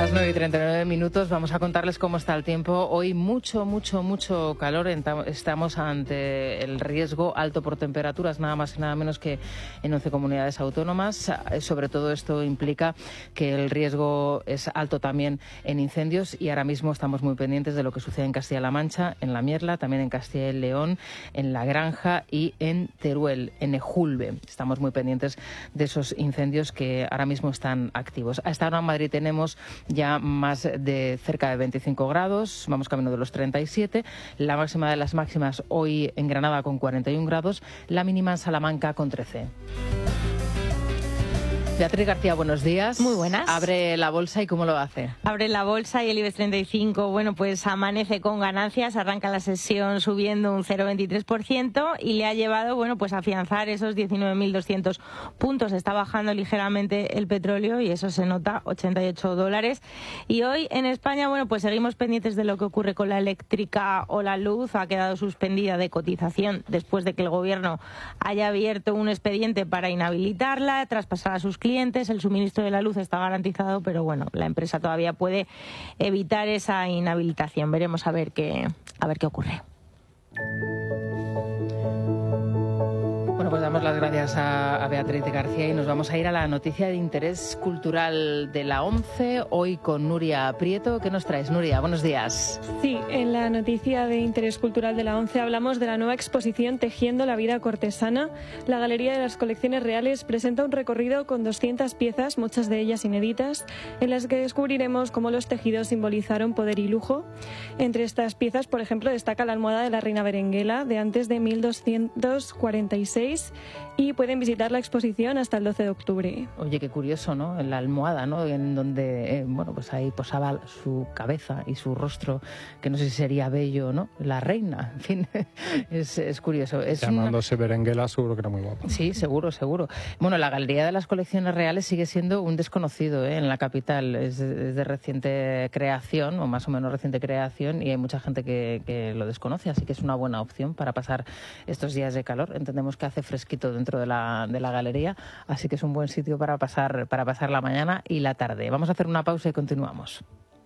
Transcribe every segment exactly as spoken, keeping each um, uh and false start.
las nueve y treinta y nueve minutos vamos a contarles cómo está el tiempo. Hoy mucho, mucho, mucho calor. Estamos ante el riesgo alto por temperaturas, nada más y nada menos que en once comunidades autónomas. Sobre todo esto implica que el riesgo es alto también en incendios y ahora mismo estamos muy pendientes de lo que sucede en Castilla-La Mancha, en La Mierla, también en Castilla y León, en La Granja y en Teruel, en Ejulbe. Estamos muy pendientes de esos incendios que ahora mismo están activos. A esta hora en Madrid tenemos ya más de cerca de veinticinco grados, vamos camino de los treinta y siete, la máxima de las máximas hoy en Granada con cuarenta y un grados, la mínima en Salamanca con trece. Beatriz García, buenos días. Muy buenas. Abre la bolsa y ¿cómo lo hace? Abre la bolsa y el IBEX treinta y cinco, bueno, pues amanece con ganancias, arranca la sesión subiendo un cero coma veintitrés por ciento y le ha llevado, bueno, pues a afianzar esos diecinueve mil doscientos puntos. Está bajando ligeramente el petróleo y eso se nota, ochenta y ocho dólares. Y hoy en España, bueno, pues seguimos pendientes de lo que ocurre con la eléctrica o la luz. Ha quedado suspendida de cotización después de que el gobierno haya abierto un expediente para inhabilitarla, traspasar a sus clientes. El suministro de la luz está garantizado, pero bueno, la empresa todavía puede evitar esa inhabilitación. Veremos a ver qué, a ver qué ocurre. Bueno, pues damos las gracias a, a Beatriz García y nos vamos a ir a la noticia de interés cultural de la ONCE, hoy con Nuria Prieto. ¿Qué nos traes, Nuria? Buenos días. Sí, en la noticia de interés cultural de la ONCE hablamos de la nueva exposición Tejiendo la vida cortesana. La Galería de las Colecciones Reales presenta un recorrido con doscientas piezas, muchas de ellas inéditas, en las que descubriremos cómo los tejidos simbolizaron poder y lujo. Entre estas piezas, por ejemplo, destaca la almohada de la reina Berenguela de antes de mil doscientos cuarenta y seis y pueden visitar la exposición hasta el doce de octubre. Oye, qué curioso, ¿no? En la almohada, ¿no? En donde, eh, bueno, pues ahí posaba su cabeza y su rostro, que no sé si sería bello, ¿no? La reina, en fin, es, es curioso. Es Llamándose una... Berenguela seguro que era muy guapa. Sí, seguro, seguro. Bueno, la Galería de las Colecciones Reales sigue siendo un desconocido, ¿eh? En la capital. Es de, es de reciente creación, o más o menos reciente creación, y hay mucha gente que, que lo desconoce, así que es una buena opción para pasar estos días de calor. Entendemos que hace fresquito dentro de la, de la galería, así que es un buen sitio para pasar, para pasar la mañana y la tarde. Vamos a hacer una pausa y continuamos.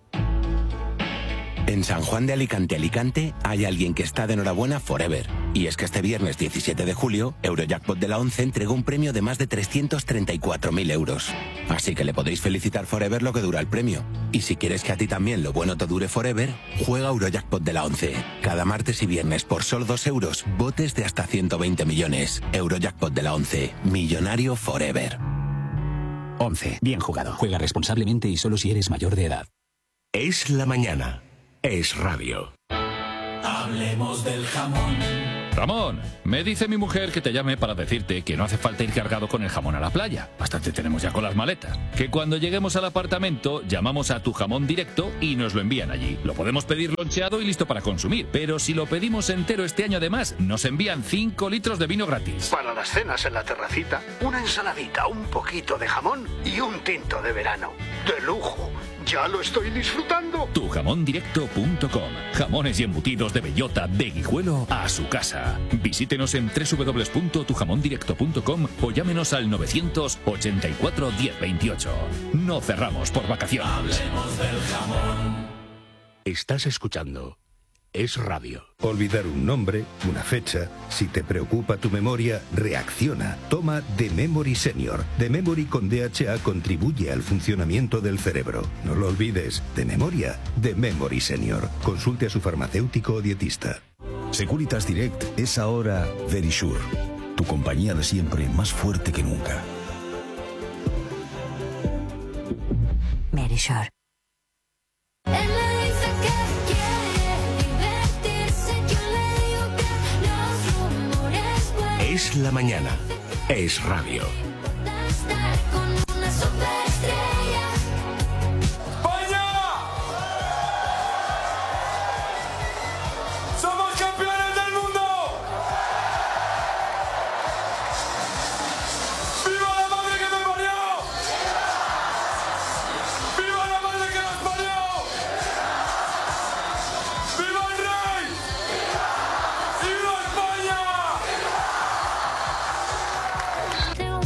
En San Juan de Alicante, Alicante, hay alguien que está de enhorabuena forever. Y es que este viernes diecisiete de julio, Eurojackpot de la ONCE entregó un premio de más de trescientos treinta y cuatro mil euros. Así que le podéis felicitar forever lo que dura el premio. Y si quieres que a ti también lo bueno te dure forever, juega Eurojackpot de la ONCE. Cada martes y viernes por solo dos euros, botes de hasta ciento veinte millones. Eurojackpot de la ONCE. Millonario forever. ONCE. Bien jugado. Juega responsablemente y solo si eres mayor de edad. Es la mañana. Es radio. Hablemos del jamón. Ramón, me dice mi mujer que te llame para decirte que no hace falta ir cargado con el jamón a la playa. Bastante tenemos ya con las maletas. Que cuando lleguemos al apartamento llamamos a Tu Jamón Directo y nos lo envían allí. Lo podemos pedir loncheado y listo para consumir. Pero si lo pedimos entero este año además, nos envían cinco litros de vino gratis. Para las cenas en la terracita, una ensaladita, un poquito de jamón y un tinto de verano. ¡De lujo! ¡Ya lo estoy disfrutando! tu jamón directo punto com. Jamones y embutidos de bellota de Guijuelo a su casa. Visítenos en doble u doble u doble u punto tu jamón directo punto com o llámenos al novecientos ochenta y cuatro diez veintiocho. No cerramos por vacaciones. Hablemos del jamón. Estás escuchando Es Radio. Olvidar un nombre, una fecha. Si te preocupa tu memoria, reacciona. Toma The Memory Senior. The Memory con D H A contribuye al funcionamiento del cerebro. No lo olvides. De memoria, The Memory Senior. Consulte a su farmacéutico o dietista. Securitas Direct es ahora Verisure. Tu compañía de siempre más fuerte que nunca. Verisure. Es la mañana. Es radio. ¡España! ¡Somos campeones del mundo! ¡Viva la madre que me parió! ¡Viva la madre que nos parió! ¡Viva el rey! ¡Viva España!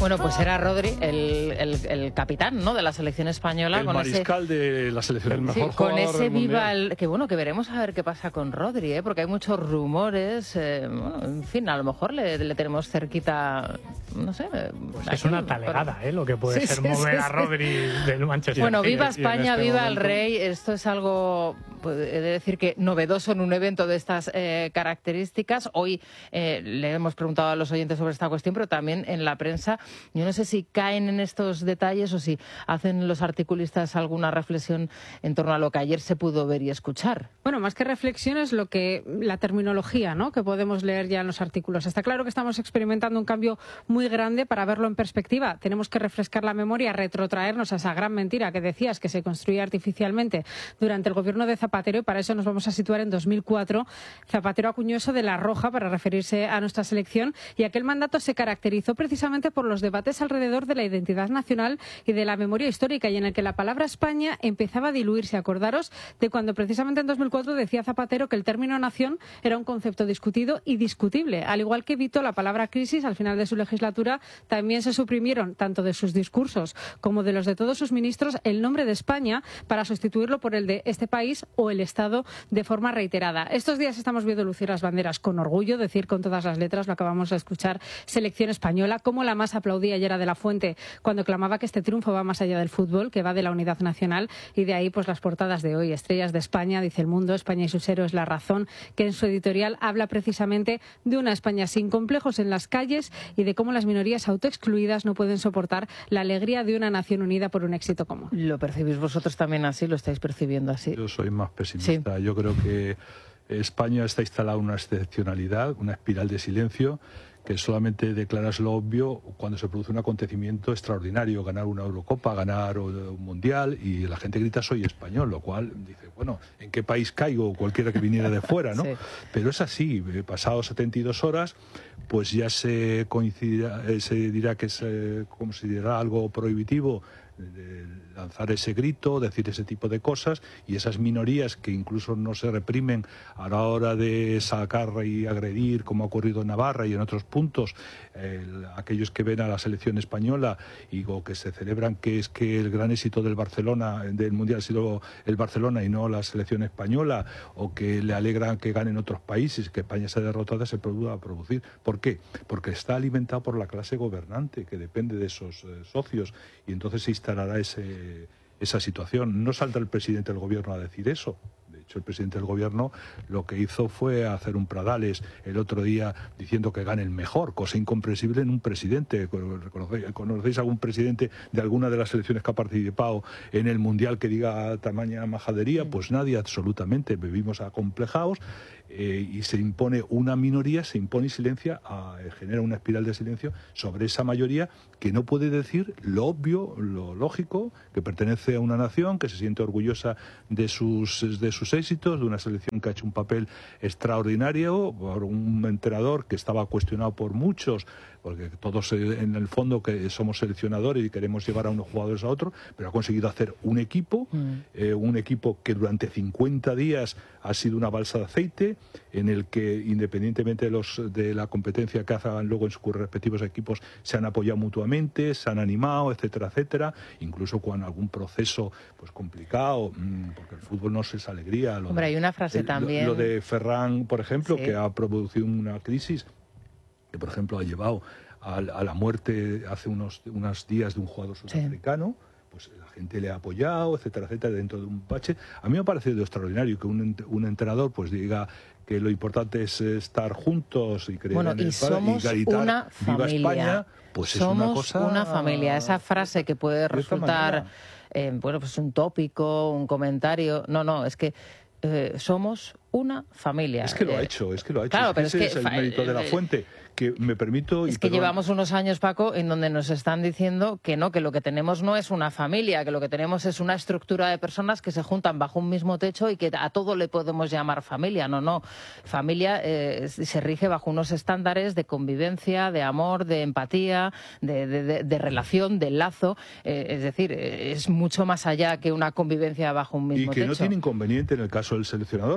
Bueno, pues era Rodri, el, el, el capitán, ¿no?, de la selección española. El con mariscal ese, de la selección. El mejor sí, con ese viva el, que bueno, que veremos a ver qué pasa con Rodri, ¿eh? Porque hay muchos rumores. Eh, bueno, en fin, a lo mejor le, le tenemos cerquita, no sé. Pues es una talegada, ¿eh? Lo que puede sí, ser sí, mover sí, a Rodri sí. del Manchester. Bueno, viva City, España, este viva momento. el rey. Esto es algo, pues, he de decir que novedoso en un evento de estas eh, características. Hoy eh, le hemos preguntado a los oyentes sobre esta cuestión, pero también en la prensa. Yo no sé si caen en estos detalles o si hacen los articulistas alguna reflexión en torno a lo que ayer se pudo ver y escuchar. Bueno, más que reflexiones, lo que la terminología, ¿no?, que podemos leer ya en los artículos. Está claro que estamos experimentando un cambio muy grande. Para verlo en perspectiva, tenemos que refrescar la memoria, retrotraernos a esa gran mentira que decías que se construía artificialmente durante el gobierno de Zapatero, y para eso nos vamos a situar en dos mil cuatro. Zapatero acuñó eso de la roja para referirse a nuestra selección, y aquel mandato se caracterizó precisamente por los debates alrededor de la identidad nacional y de la memoria histórica, y en el que la palabra España empezaba a diluirse. Acordaros de cuando precisamente en dos mil cuatro decía Zapatero que el término nación era un concepto discutido y discutible. Al igual que evitó la palabra crisis al final de su legislatura, también se suprimieron, tanto de sus discursos como de los de todos sus ministros, el nombre de España para sustituirlo por el de este país o el Estado de forma reiterada. Estos días estamos viendo lucir las banderas con orgullo, decir con todas las letras, lo acabamos de escuchar, selección española, como la más aplaudía ayer a De la Fuente cuando clamaba que este triunfo va más allá del fútbol, que va de la unidad nacional, y de ahí pues las portadas de hoy. Estrellas de España, dice El Mundo, España y sus héroes, La Razón, que en su editorial habla precisamente de una España sin complejos en las calles y de cómo las minorías autoexcluidas no pueden soportar la alegría de una nación unida por un éxito común. ¿Lo percibís vosotros también así? ¿Lo estáis percibiendo así? Yo soy más pesimista. Sí. Yo creo que España está instalada en una excepcionalidad, una espiral de silencio, que solamente declaras lo obvio cuando se produce un acontecimiento extraordinario, ganar una Eurocopa, ganar un Mundial, y la gente grita soy español, lo cual dice, bueno, ¿en qué país caigo? Cualquiera que viniera de fuera, ¿no? Sí. Pero es así, pasados setenta y dos horas, pues ya se coincidirá, se dirá que se considerará algo prohibitivo de lanzar ese grito, decir ese tipo de cosas, y esas minorías que incluso no se reprimen a la hora de sacar y agredir, como ha ocurrido en Navarra y en otros puntos, el, aquellos que ven a la selección española y o que se celebran que es que el gran éxito del Barcelona, del Mundial ha sido el Barcelona y no la selección española, o que le alegran que ganen otros países, que España sea derrotada, se produce a producir. ¿Por qué? Porque está alimentado por la clase gobernante, que depende de esos eh, socios, y entonces se instalará ese, esa situación. No salta el presidente del gobierno a decir eso. De hecho, el presidente del gobierno lo que hizo fue hacer un Pradales el otro día diciendo que gane el mejor, cosa incomprensible en un presidente. ¿Conocéis, ¿Conocéis algún presidente de alguna de las selecciones que ha participado en el Mundial que diga tamaña majadería? Pues nadie, absolutamente. Vivimos acomplejados. Eh, y se impone una minoría, se impone silencio, a, eh, genera una espiral de silencio sobre esa mayoría que no puede decir lo obvio, lo lógico, que pertenece a una nación, que se siente orgullosa de sus, de sus éxitos, de una selección que ha hecho un papel extraordinario, por un entrenador que estaba cuestionado por muchos, porque todos en el fondo que somos seleccionadores y queremos llevar a unos jugadores a otros, pero ha conseguido hacer un equipo, mm. eh, un equipo que durante cincuenta días ha sido una balsa de aceite, en el que independientemente de, los, de la competencia que hagan luego en sus respectivos equipos, se han apoyado mutuamente, se han animado, etcétera, etcétera, incluso con algún proceso pues complicado, porque el fútbol no es alegría. Lo Hombre, de, hay una frase el, también... Lo, lo de Ferran, por ejemplo, sí. que ha producido una crisis, que por ejemplo ha llevado a, a la muerte hace unos, unos días de un jugador sudafricano, sí. Pues la gente le ha apoyado, etcétera, etcétera, dentro de un bache. A mí me ha parecido extraordinario que un, un entrenador pues diga que lo importante es estar juntos y creer bueno, en el y somos y gritar, una familia. Viva España, pues somos es una cosa... una familia. Esa frase que puede resultar eh, bueno, pues un tópico, un comentario... No, no, es que eh, somos una familia. Es que lo ha hecho, es que lo ha hecho. Claro, es que pero ese es que... es el mérito de La Fuente, que me permito... Es que perdón, llevamos unos años, Paco, en donde nos están diciendo que no, que lo que tenemos no es una familia, que lo que tenemos es una estructura de personas que se juntan bajo un mismo techo y que a todo le podemos llamar familia. No, no. Familia eh, se rige bajo unos estándares de convivencia, de amor, de empatía, de, de, de, de relación, de lazo. Eh, es decir, es mucho más allá que una convivencia bajo un mismo techo. Y que techo. No tiene inconveniente en el caso del seleccionador, pero vamos,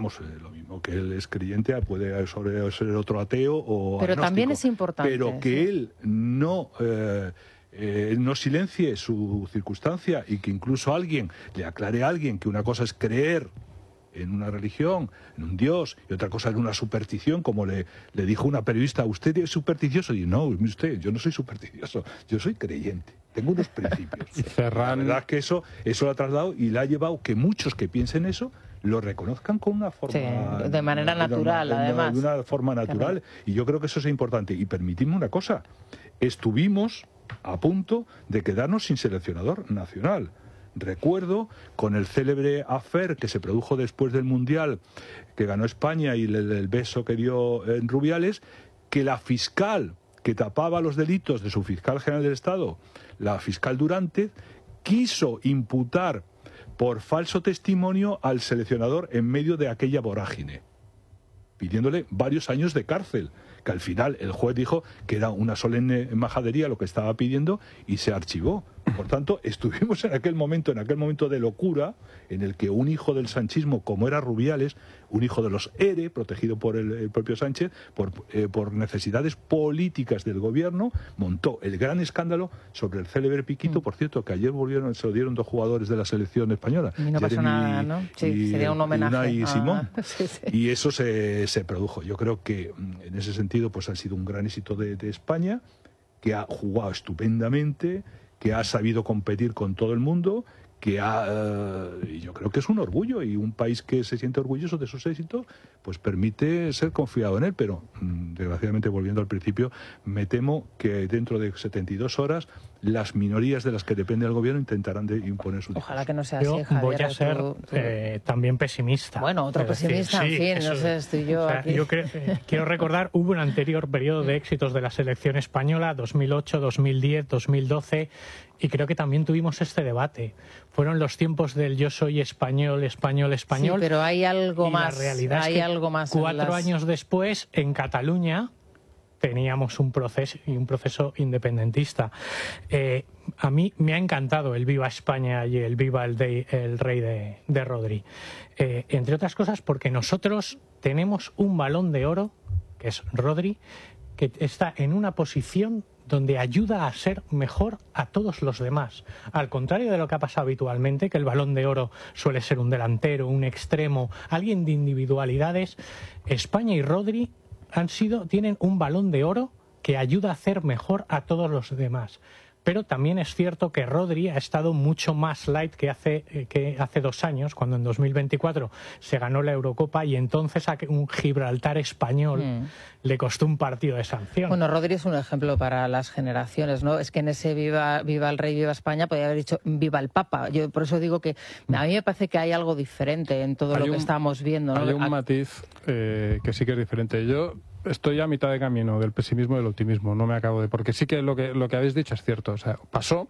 vamos, eh, lo mismo que él es creyente, puede sobre, ser otro ateo o Pero agnóstico, también es importante. Pero que sí. él no... Eh, Eh, no silencie su circunstancia y que incluso alguien le aclare a alguien que una cosa es creer en una religión, en un Dios, y otra cosa es una superstición, como le, le dijo una periodista, ¿usted es supersticioso? Y no, usted, yo no soy supersticioso, yo soy creyente, tengo unos principios. Ferran... La verdad es que eso, eso lo ha trasladado y le ha llevado que muchos que piensen eso lo reconozcan con una forma... Sí, de manera natural, de, de, además. De una forma natural, claro. Y yo creo que eso es importante. Y permitidme una cosa, estuvimos a punto de quedarnos sin seleccionador nacional. Recuerdo con el célebre affair que se produjo después del Mundial, que ganó España, y el, el beso que dio en Rubiales, que la fiscal que tapaba los delitos de su fiscal general del Estado, la fiscal Durante, quiso imputar por falso testimonio al seleccionador en medio de aquella vorágine, pidiéndole varios años de cárcel, que al final el juez dijo que era una solemne majadería lo que estaba pidiendo y se archivó. Por tanto, estuvimos en aquel momento, en aquel momento de locura, en el que un hijo del sanchismo, como era Rubiales, un hijo de los E R E, protegido por el, el propio Sánchez, por, eh, por necesidades políticas del gobierno, montó el gran escándalo sobre el célebre Piquito, mm. por cierto, que ayer volvieron, se lo dieron dos jugadores de la selección española. Y no pasó Jeremy nada, ¿no? Sí, y, sería un homenaje. Y ah, Simón. Sí, sí. Y eso se, se produjo. Yo creo que, en ese sentido, pues ha sido un gran éxito de, de España, que ha jugado estupendamente, que ha sabido competir con todo el mundo, que ha, eh, yo creo que es un orgullo, y un país que se siente orgulloso de sus éxitos, pues permite ser confiado en él, pero mm, desgraciadamente, volviendo al principio, me temo que dentro de setenta y dos horas las minorías de las que depende el gobierno intentarán de imponer su Ojalá que no sea yo así, Javier. Voy a ser tú, tú... Eh, también pesimista. Bueno, otro pesimista, decir, sí, en fin, eso, no sé, estoy yo o sea, aquí. Yo cre eh, quiero recordar, hubo un anterior periodo de éxitos de la selección española, dos mil ocho, dos mil diez, dos mil doce, y creo que también tuvimos este debate. Fueron los tiempos del yo soy español, español, español. Sí, pero hay algo y más. La realidad hay es que algo más cuatro las... años después, en Cataluña, teníamos un proceso y un proceso independentista. Eh, a mí me ha encantado el Viva España y el Viva el, de, el Rey de, de Rodri. Eh, entre otras cosas porque nosotros tenemos un Balón de Oro, que es Rodri, que está en una posición donde ayuda a ser mejor a todos los demás. Al contrario de lo que ha pasado habitualmente, que el Balón de Oro suele ser un delantero, un extremo, alguien de individualidades, España y Rodri han sido, tienen un Balón de Oro que ayuda a hacer mejor a todos los demás. Pero también es cierto que Rodri ha estado mucho más light que hace, eh, que hace dos años, cuando en dos mil veinticuatro se ganó la Eurocopa y entonces a un Gibraltar español mm. le costó un partido de sanción. Bueno, Rodri es un ejemplo para las generaciones, ¿no? Es que en ese Viva, Viva el Rey, Viva España podría haber dicho Viva el Papa. Yo por eso digo que a mí me parece que hay algo diferente en todo hay lo que un, estamos viendo, ¿no? Hay un matiz eh, que sí que es diferente. Yo estoy a mitad de camino del pesimismo y del optimismo, no me acabo de... Porque sí que lo que, lo que habéis dicho es cierto, o sea, pasó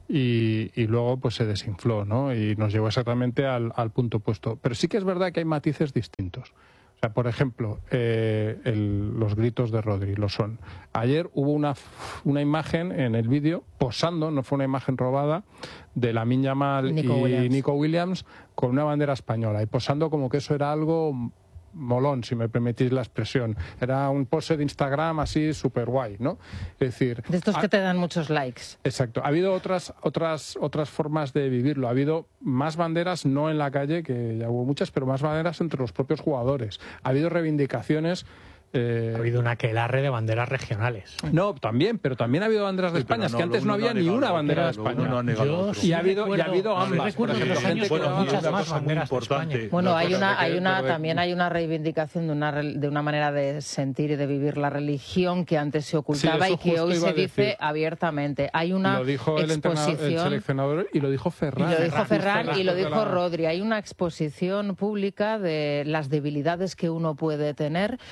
y, y luego pues se desinfló, ¿no? Y nos llevó exactamente al, al punto opuesto. Pero sí que es verdad que hay matices distintos. O sea, por ejemplo, eh, el, los gritos de Rodri lo son. Ayer hubo una, una imagen en el vídeo posando, no fue una imagen robada, de Lamine Yamal Nico y Williams. Nico Williams con una bandera española y posando como que eso era algo molón, si me permitís la expresión. Era un pose de Instagram así súper guay, ¿no? Es decir... De estos ha... que te dan muchos likes. Exacto. Ha habido otras, otras, otras formas de vivirlo. Ha habido más banderas, no en la calle, que ya hubo muchas, pero más banderas entre los propios jugadores. Ha habido reivindicaciones... Eh... Ha habido una aquelarre de banderas regionales. No, también, pero también ha habido banderas de sí, España, no, es que antes no había no ni una bandera de otro, España. no Yo sí y, ha habido, recuerdo, y ha habido ambas. Por ejemplo, gente que bueno, muchas una más cosa banderas muy importante. Bueno, hay una, hay una, de... también hay una reivindicación de una, de una manera de sentir y de vivir la religión que antes se ocultaba sí, y que hoy se dice abiertamente. Hay una lo dijo exposición... el, el seleccionador y lo dijo Ferran. Y lo dijo Ferran, Ferran y lo dijo la... Rodri. Hay una exposición pública de las debilidades que uno puede tener y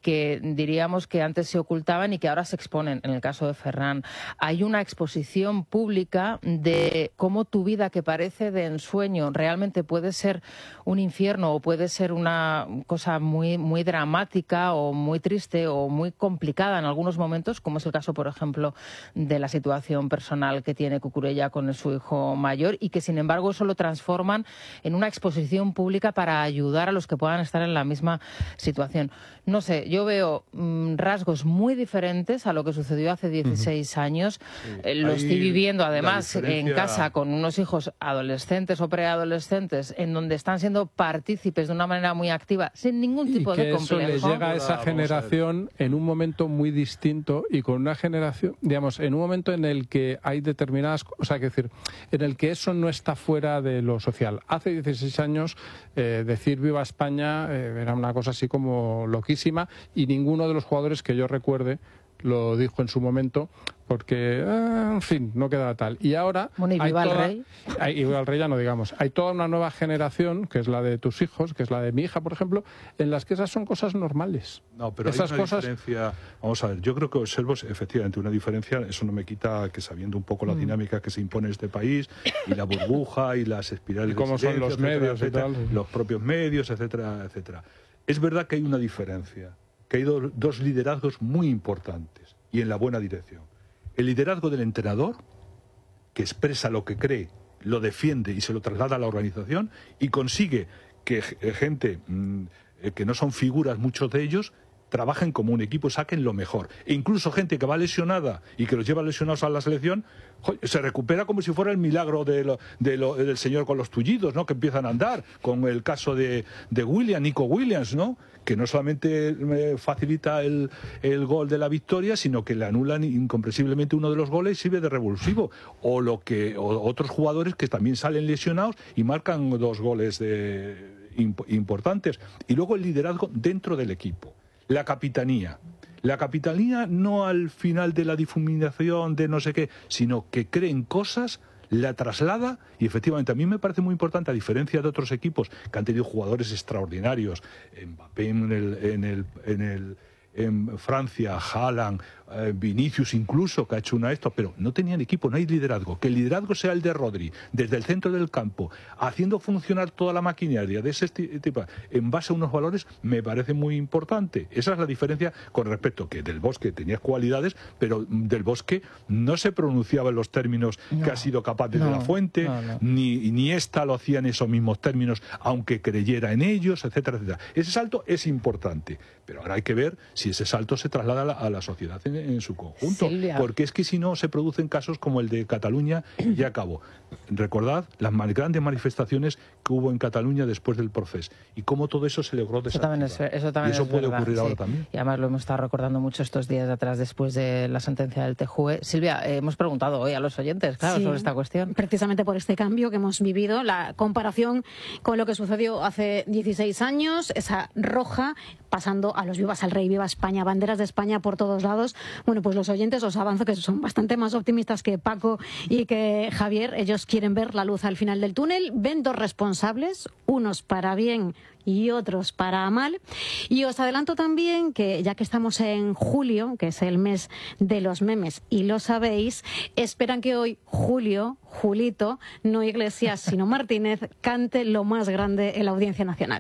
que diríamos que antes se ocultaban y que ahora se exponen. En el caso de Ferran, hay una exposición pública de cómo tu vida, que parece de ensueño, realmente puede ser un infierno o puede ser una cosa muy, muy dramática o muy triste o muy complicada en algunos momentos, como es el caso, por ejemplo, de la situación personal que tiene Cucurella con su hijo mayor, y que sin embargo eso lo transforman en una exposición pública para ayudar a los que puedan estar en la misma situación. No sé, yo veo mmm, rasgos muy diferentes a lo que sucedió hace dieciséis uh-huh. años. Sí. Eh, lo Ahí estoy viviendo además diferencia... en casa con unos hijos adolescentes o preadolescentes en donde están siendo partícipes de una manera muy activa, sin ningún tipo y que de complejo. Eso le llega a esa generación en un momento muy distinto y con una generación, digamos, en un momento en el que hay determinadas, o sea, que decir, en el que eso no está fuera de lo social. Hace dieciséis años eh, decir viva España eh, era una cosa así como loquísima, y ninguno de los jugadores que yo recuerde lo dijo en su momento, porque, eh, en fin, no quedaba tal. Y ahora... Bueno, y viva hay toda, el rey. Hay, y viva el rey ya no digamos. Hay toda una nueva generación, que es la de tus hijos, que es la de mi hija, por ejemplo, en las que esas son cosas normales. No, pero esas hay una cosas... diferencia... Vamos a ver, yo creo que observo efectivamente una diferencia, eso no me quita que sabiendo un poco la mm. dinámica que se impone en este país, y la burbuja, y las espirales y cómo de silencio, son los etcétera, medios etcétera, y tal. Los propios medios, etcétera, etcétera. Es verdad que hay una diferencia, que hay do, dos liderazgos muy importantes, y en la buena dirección. El liderazgo del entrenador, que expresa lo que cree, lo defiende y se lo traslada a la organización, y consigue que gente mmm, que no son figuras, muchos de ellos, trabajen como un equipo, saquen lo mejor. E incluso gente que va lesionada y que los lleva lesionados a la selección, se recupera como si fuera el milagro de lo, de lo, del señor con los tullidos, ¿no? Que empiezan a andar, con el caso de, de Williams, Nico Williams, ¿no? Que no solamente facilita el, el gol de la victoria, sino que le anulan incomprensiblemente uno de los goles y sirve de revulsivo. O, lo que, o otros jugadores que también salen lesionados y marcan dos goles de, imp, importantes. Y luego el liderazgo dentro del equipo. La capitanía. La capitanía no al final de la difuminación de no sé qué, sino que cree en cosas, la traslada, y efectivamente a mí me parece muy importante, a diferencia de otros equipos que han tenido jugadores extraordinarios, Mbappé en el, en el, en el en Francia, Haaland, eh, Vinicius incluso, que ha hecho una esto, pero no tenían equipo, no hay liderazgo. Que el liderazgo sea el de Rodri, desde el centro del campo, haciendo funcionar toda la maquinaria de ese tipo, en base a unos valores, me parece muy importante. Esa es la diferencia con respecto que del Bosque tenías cualidades, pero del Bosque no se pronunciaba en los términos no, que ha sido capaz de, no, de la Fuente, no, no. ni ni esta lo hacía en esos mismos términos, aunque creyera en ellos, etcétera, etcétera. Ese salto es importante, pero ahora hay que ver si ese salto se traslada a la, a la sociedad en, en su conjunto, Silvia. Porque es que si no se producen casos como el de Cataluña, y ya acabó. Recordad las más grandes manifestaciones que hubo en Cataluña después del proceso y cómo todo eso se logró desactivar. Eso también es, eso también y eso es puede verdad, ocurrir sí. ahora también. Y además lo hemos estado recordando mucho estos días de atrás después de la sentencia del T J U E. Silvia, eh, hemos preguntado hoy a los oyentes, claro, sí, sobre esta cuestión. Precisamente por este cambio que hemos vivido, la comparación con lo que sucedió hace dieciséis años, esa roja, pasando a los vivas al rey, viva España, banderas de España por todos lados. Bueno, pues los oyentes os avanzo que son bastante más optimistas que Paco y que Javier. Ellos quieren ver la luz al final del túnel. Ven dos responsables, unos para bien y otros para mal. Y os adelanto también que ya que estamos en julio, que es el mes de los memes, y lo sabéis, esperan que hoy Julio, Julito, no Iglesias, sino Martínez, cante lo más grande en la Audiencia Nacional.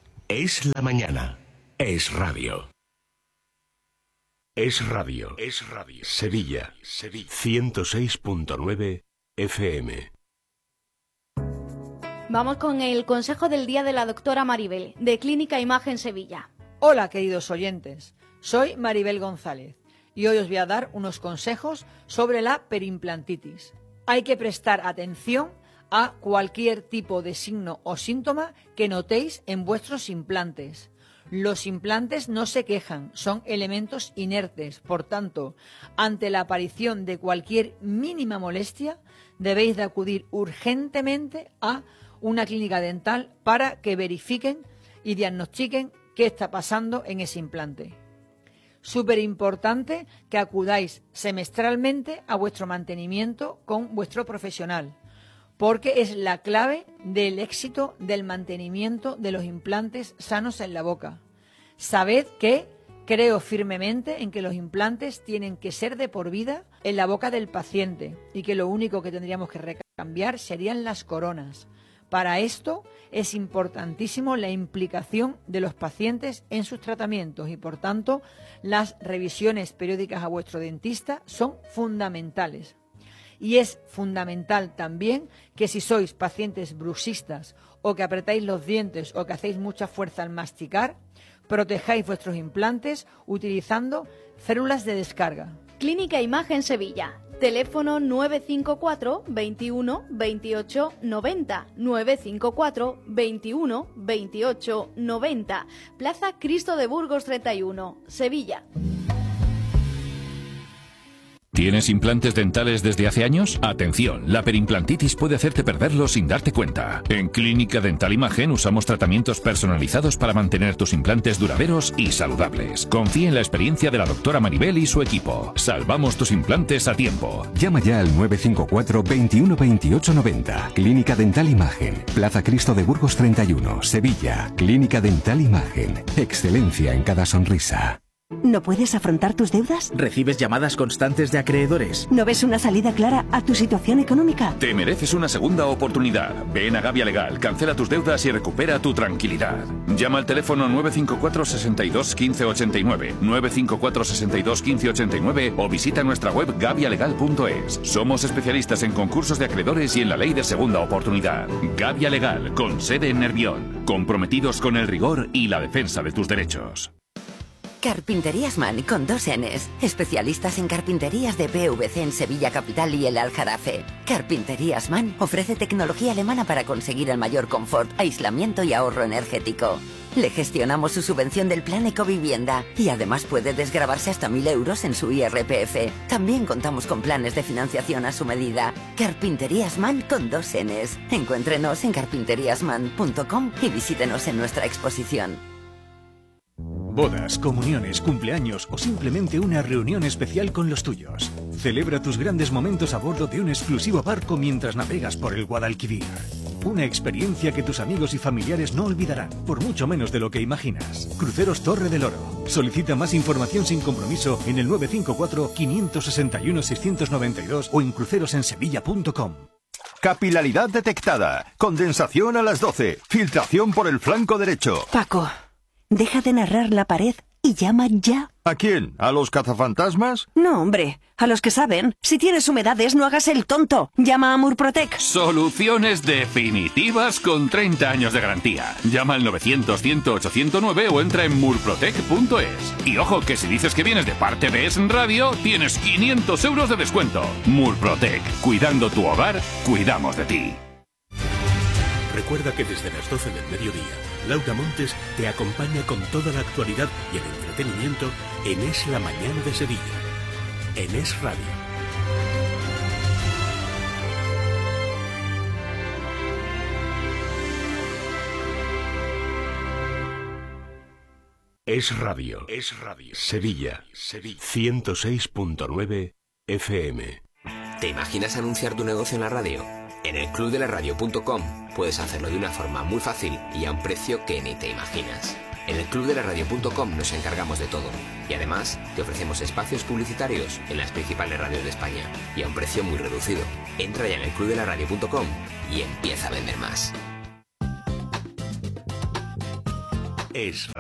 Es la mañana. Es radio. Es radio. Es radio. Sevilla. Sevilla. ciento seis punto nueve F M. Vamos con el consejo del día de la doctora Maribel, de Clínica Imagen Sevilla. Hola, queridos oyentes. Soy Maribel González y hoy os voy a dar unos consejos sobre la perimplantitis. Hay que prestar atención a cualquier tipo de signo o síntoma que notéis en vuestros implantes. Los implantes no se quejan, son elementos inertes. Por tanto, ante la aparición de cualquier mínima molestia, debéis de acudir urgentemente a una clínica dental para que verifiquen y diagnostiquen qué está pasando en ese implante. Súper importante que acudáis semestralmente a vuestro mantenimiento con vuestro profesional, porque es la clave del éxito del mantenimiento de los implantes sanos en la boca. Sabed que Creo firmemente en que los implantes tienen que ser de por vida en la boca del paciente y que lo único que tendríamos que recambiar serían las coronas. Para esto es importantísimo la implicación de los pacientes en sus tratamientos y, por tanto, las revisiones periódicas a vuestro dentista son fundamentales. Y es fundamental también que si sois pacientes bruxistas o que apretáis los dientes o que hacéis mucha fuerza al masticar, protejáis vuestros implantes utilizando células de descarga. Clínica Imagen Sevilla. Teléfono nueve cinco cuatro, veintiuno, veintiocho, noventa. nueve cinco cuatro, veintiuno, veintiocho, noventa. Plaza Cristo de Burgos treinta y uno, Sevilla. ¿Tienes implantes dentales desde hace años? Atención, la perimplantitis puede hacerte perderlos sin darte cuenta. En Clínica Dental Imagen usamos tratamientos personalizados para mantener tus implantes duraderos y saludables. Confía en la experiencia de la doctora Maribel y su equipo. Salvamos tus implantes a tiempo. Llama ya al nueve cinco cuatro, veintiuno, veintiocho, noventa. Clínica Dental Imagen. Plaza Cristo de Burgos treinta y uno, Sevilla. Clínica Dental Imagen. Excelencia en cada sonrisa. ¿No puedes afrontar tus deudas? ¿Recibes llamadas constantes de acreedores? ¿No ves una salida clara a tu situación económica? Te mereces una segunda oportunidad. Ven a Gavia Legal, cancela tus deudas y recupera tu tranquilidad. Llama al teléfono nueve cinco cuatro, sesenta y dos, quince ochenta y nueve, nueve cinco cuatro, sesenta y dos, quince ochenta y nueve o visita nuestra web gavia legal punto es. Somos especialistas en concursos de acreedores y en la ley de segunda oportunidad. Gavia Legal, con sede en Nervión. Comprometidos con el rigor y la defensa de tus derechos. Carpinterías Man con dos Ns. Especialistas en carpinterías de P V C en Sevilla Capital y el Aljarafe. Carpinterías Man ofrece tecnología alemana para conseguir el mayor confort, aislamiento y ahorro energético. Le gestionamos su subvención del plan Ecovivienda y además puede desgravarse hasta mil euros en su I R P F. También contamos con planes de financiación a su medida. Carpinterías Man con dos Ns. Encuéntrenos en carpinterías man punto com y visítenos en nuestra exposición. Bodas, comuniones, cumpleaños o simplemente una reunión especial con los tuyos. Celebra tus grandes momentos a bordo de un exclusivo barco mientras navegas por el Guadalquivir. Una experiencia que tus amigos y familiares no olvidarán, por mucho menos de lo que imaginas. Cruceros Torre del Oro. Solicita más información sin compromiso en el nueve cinco cuatro, cinco seis uno, seis nueve dos o en crucerosensevilla punto com. Capilaridad detectada. Condensación a las doce. Filtración por el flanco derecho. Paco, deja de narrar la pared y llama ya. ¿A quién? ¿A los cazafantasmas? No, hombre, a los que saben. Si tienes humedades, no hagas el tonto. Llama a Murprotec. Soluciones definitivas con treinta años de garantía. Llama al novecientos, cien, ocho cero nueve o entra en murprotec punto es. Y ojo, que si dices que vienes de parte de Es Radio, tienes quinientos euros de descuento. Murprotec, cuidando tu hogar, cuidamos de ti. Recuerda que desde las doce del mediodía, Laura Montes te acompaña con toda la actualidad y el entretenimiento en Es la Mañana de Sevilla, en Es Radio. Es Radio, Es Radio, Sevilla, Sevilla, ciento seis punto nueve F M. ¿Te imaginas anunciar tu negocio en la radio? En el club de la radio punto com puedes hacerlo de una forma muy fácil y a un precio que ni te imaginas. En el club de la radio punto com nos encargamos de todo y además te ofrecemos espacios publicitarios en las principales radios de España y a un precio muy reducido. Entra ya en el club de la radio punto com y empieza a vender más. Es